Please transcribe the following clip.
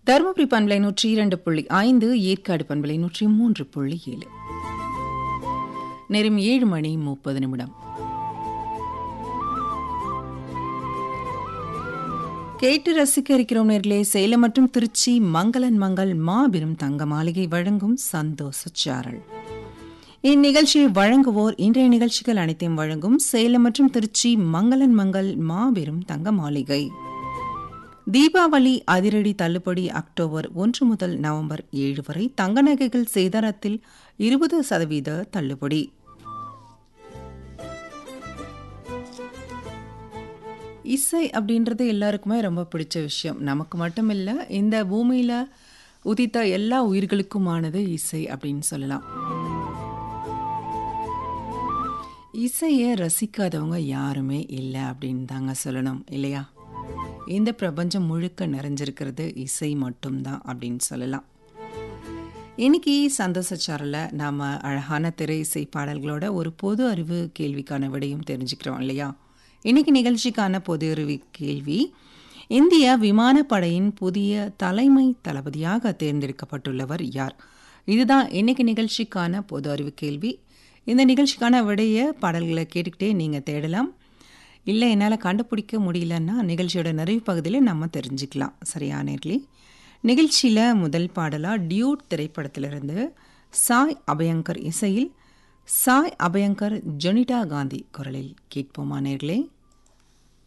தருமபுரி பண்பலை 102.5, ஏற்காடு பண்பலை 103.7. நேரம் 7:30. கேட்டு ரசிக்க இருக்கிறோம் நேர்களே. சேலம் மற்றும் திருச்சி மங்களன் மங்கள் மாபெரும் தங்க மாளிகை வழங்கும் சந்தோஷ சாரல். இந்நிகழ்ச்சியை வழங்குவோர் இன்றைய நிகழ்ச்சிகள் அனைத்தையும் வழங்கும் சேலம் மற்றும் திருச்சி மங்களன் மங்கள் மாபெரும் தங்க மாளிகை. தீபாவளி அதிரடி தள்ளுபடி அக்டோபர் 1 முதல் நவம்பர் 7 வரை தங்க நகைகள் சேதாரத்தில் 20% தள்ளுபடி. இசை அப்படின்றது எல்லாருக்குமே ரொம்ப பிடிச்ச விஷயம். நமக்கு மட்டும் இல்லை, இந்த பூமியில் உதித்த எல்லா உயிர்களுக்குமானது இசை அப்படின்னு சொல்லலாம். இசையை ரசிக்காதவங்க யாருமே இல்லை அப்படின்னு தாங்க சொல்லணும், இல்லையா? இந்த பிரபஞ்சம் முழுக்க நிறைஞ்சிருக்கிறது இசை மட்டும்தான் அப்படின்னு சொல்லலாம். இன்னைக்கு சந்தோஷச்சாரில் நாம் அழகான திரை இசை பாடல்களோட ஒரு பொது அறிவு கேள்விக்கான விடையும் தெரிஞ்சுக்கிறோம், இல்லையா? இன்னைக்கு நிகழ்ச்சிக்கான பொது அறிவு கேள்வி: இந்திய விமானப்படையின் புதிய தலைமை தளபதியாக தேர்ந்தெடுக்கப்பட்டுள்ளவர் யார்? இதுதான் இன்னைக்கு நிகழ்ச்சிக்கான பொது அறிவு கேள்வி. இந்த நிகழ்ச்சிக்கான விடைய பாடல்களை கேட்டுக்கிட்டே நீங்கள் தேடலாம். இல்லை, என்னால் கண்டுபிடிக்க முடியலன்னா நிகழ்ச்சியோட நிறைவு பகுதியில் நம்ம தெரிஞ்சுக்கலாம். சரியானே? நிகழ்ச்சியில் முதல் பாடலாக டியூட் திரைப்படத்திலிருந்து சாய் அபயங்கர் இசையில் சாய் அபயங்கர், ஜொனிடா காந்தி குரலில் கேட்போமா நேர்களே?